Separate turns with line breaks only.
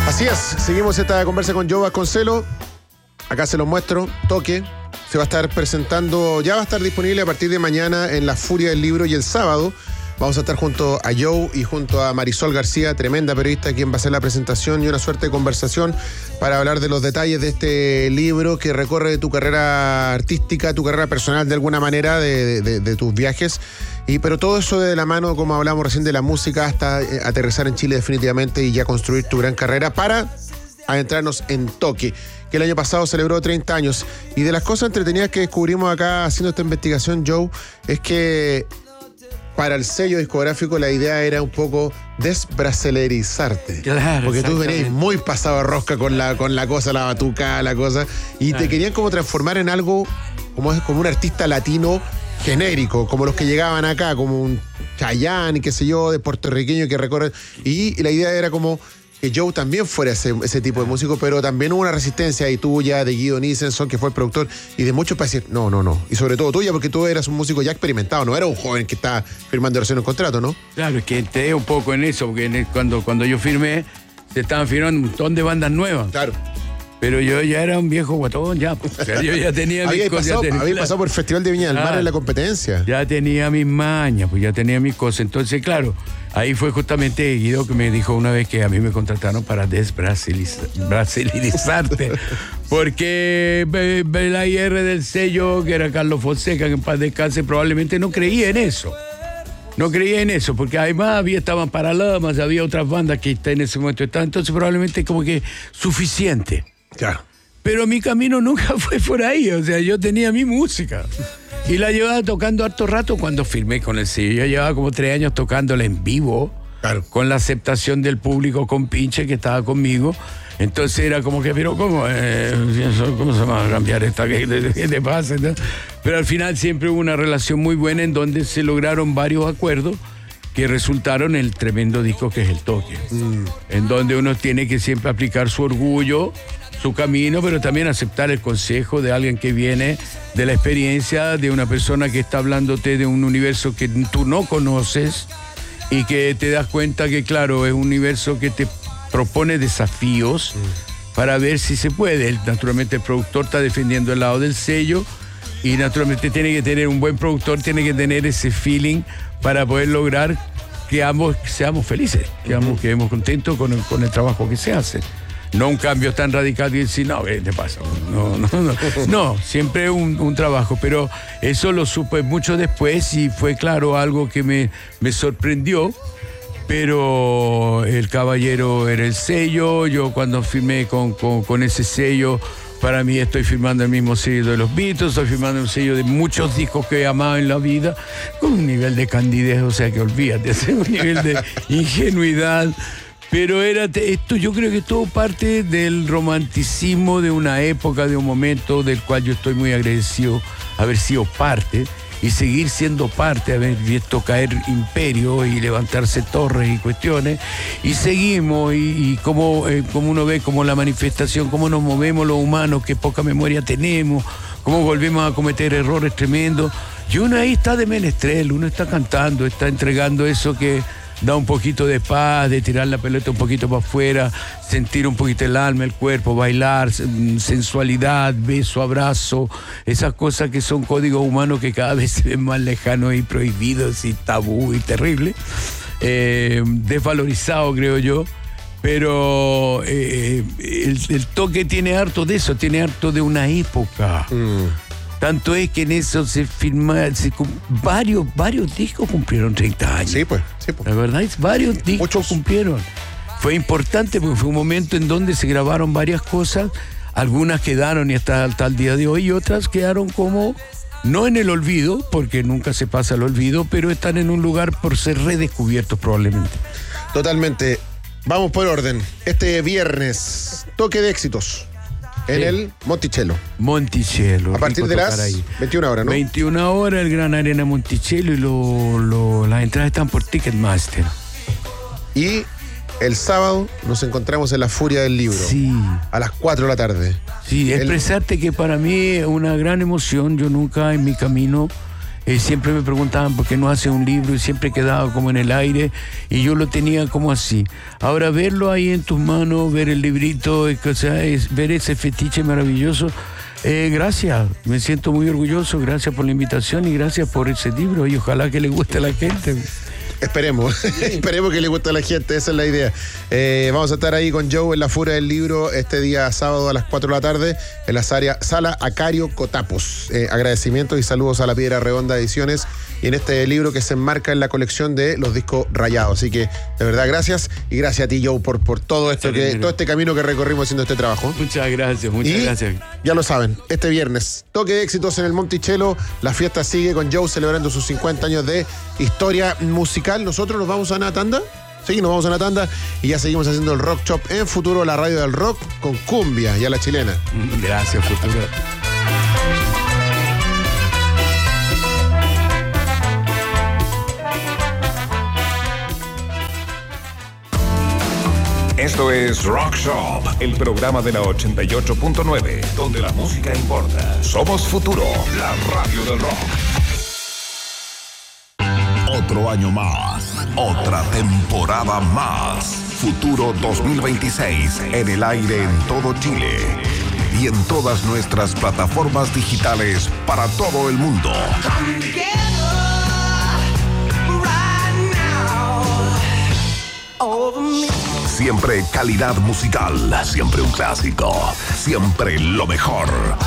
Así es, seguimos esta conversa con Joe Vasconcelos. Acá se los muestro, Toque. Se va a estar presentando, ya va a estar disponible a partir de mañana en La Furia del Libro, y el sábado vamos a estar junto a Joe y junto a Marisol García, tremenda periodista, quien va a hacer la presentación y una suerte de conversación para hablar de los detalles de este libro que recorre tu carrera artística, tu carrera personal de alguna manera, de tus viajes. Pero todo eso de la mano, como hablamos recién, de la música hasta aterrizar en Chile definitivamente y ya construir tu gran carrera para adentrarnos en Toque, que el año pasado celebró 30 años. Y de las cosas entretenidas que descubrimos acá haciendo esta investigación, Joe, es que para el sello discográfico la idea era un poco desbrasilerizarte.
Claro,
porque tú venías muy pasado a rosca con la cosa, la batuca, la cosa, y te querían como transformar en algo como un artista latino genérico, como los que llegaban acá, como un Chayanne, qué sé yo, de puertorriqueño que recorre. Y la idea era como que Joe también fuera ese tipo de músico, pero también hubo una resistencia ahí tuya, de Guido Nisenson, que fue el productor, y de muchos para decir, no. Y sobre todo tuya, porque tú eras un músico ya experimentado, no era un joven que estaba firmando recién un contrato, ¿no?
Claro, es que entré un poco en eso, porque cuando yo firmé, se estaban firmando un montón de bandas nuevas.
Claro.
Pero yo ya era un viejo guatón, ya. Pues, o sea, yo ya tenía mis cosas.
Había pasado por el Festival de Viña del Mar en la competencia.
Ya tenía mis mañas, pues ya tenía mis cosas. Entonces, claro, ahí fue justamente Guido que me dijo una vez que a mí me contrataron para desbrasilerizarte. Porque la IR del sello, que era Carlos Fonseca, que en paz descanse, probablemente no creía en eso. No creía en eso, porque además estaban Paralamas, había otras bandas que en ese momento estaban, entonces probablemente como que suficiente.
Claro.
Pero mi camino nunca fue por ahí, o sea, yo tenía mi música y la llevaba tocando harto rato cuando firmé con el sello. Yo llevaba como 3 años tocándola en vivo, claro, con la aceptación del público, con Pinche que estaba conmigo. Entonces era como que, pero ¿cómo se va a cambiar esta? ¿Qué te pasa? Pero al final siempre hubo una relación muy buena en donde se lograron varios acuerdos que resultaron en el tremendo disco que es El Toque. En donde uno tiene que siempre aplicar su orgullo, su camino, pero también aceptar el consejo de alguien que viene de la experiencia de una persona que está hablándote de un universo que tú no conoces y que te das cuenta que, claro, es un universo que te propone desafíos para ver si se puede. Naturalmente el productor está defendiendo el lado del sello y naturalmente tiene que tener un buen productor, tiene que tener ese feeling para poder lograr que ambos seamos felices, que ambos quedemos contentos con el trabajo que se hace. No un cambio tan radical y decir, no, ¿qué te pasa? No, siempre un trabajo, pero eso lo supe mucho después y fue, claro, algo que me sorprendió, pero el caballero era el sello. Yo cuando firmé con ese sello, para mí estoy firmando el mismo sello de los Beatles, estoy firmando un sello de muchos discos que he amado en la vida, con un nivel de candidez, o sea que olvídate, un nivel de ingenuidad. Pero esto, yo creo que todo parte del romanticismo de una época, de un momento del cual yo estoy muy agradecido haber sido parte y seguir siendo parte, haber visto caer imperios y levantarse torres y cuestiones, y seguimos, y como uno ve como la manifestación, cómo nos movemos los humanos, qué poca memoria tenemos, cómo volvemos a cometer errores tremendos. Y uno ahí está de menestrel, uno está cantando, está entregando eso que da un poquito de paz, de tirar la pelota un poquito para afuera, sentir un poquito el alma, el cuerpo, bailar, sensualidad, beso, abrazo, esas cosas que son códigos humanos que cada vez se ven más lejanos y prohibidos y tabú y terribles, desvalorizados, creo yo. Pero el Toque tiene harto de eso, tiene harto de una época. Tanto es que en eso se firmaron, varios discos cumplieron 30 años.
Sí, pues.
La verdad es varios discos cumplieron. Fue importante porque fue un momento en donde se grabaron varias cosas, algunas quedaron y hasta el día de hoy, y otras quedaron como, no en el olvido, porque nunca se pasa el olvido, pero están en un lugar por ser redescubiertos probablemente.
Totalmente. Vamos por orden. Este viernes, Toque de éxitos. En el Monticello.
Monticello.
A partir de las 21 horas, ¿no?
21 horas, el Gran Arena Monticello, y las entradas están por Ticketmaster.
Y el sábado nos encontramos en La Furia del Libro.
Sí.
A las 4 de la tarde.
Sí, expresarte que para mí es una gran emoción. Yo nunca en mi camino siempre me preguntaban por qué no hace un libro y siempre quedaba como en el aire y yo lo tenía como así. Ahora verlo ahí en tus manos, ver el librito, o sea, ver ese fetiche maravilloso. Gracias, me siento muy orgulloso, gracias por la invitación y gracias por ese libro y ojalá que le guste a la gente.
Esperemos, esperemos que le guste a la gente, esa es la idea. Vamos a estar ahí con Joe en la Furia del Libro este día sábado a las 4 de la tarde en la sala Acario Cotapos. Agradecimientos y saludos a la Piedra Redonda Ediciones y en este libro que se enmarca en la colección de los discos rayados. Así que, de verdad, gracias y gracias a ti, Joe, por todo esto, todo este camino que recorrimos haciendo este trabajo.
Muchas gracias, muchas gracias.
Ya lo saben, este viernes, toque de éxitos en el Monticello, la fiesta sigue con Joe celebrando sus 50 años de historia musical. Nosotros nos vamos a una tanda. Sí, nos vamos a una tanda y ya seguimos haciendo el Rock Shop en Futuro, la radio del rock con cumbia y a la chilena.
Gracias, Futuro.
Esto es Rock Shop, el programa de la 88.9, donde la música importa. Somos Futuro, la radio del rock. Otro año más, otra temporada más. Futuro 2026, en el aire en todo Chile y en todas nuestras plataformas digitales para todo el mundo. Siempre calidad musical, siempre un clásico, siempre lo mejor.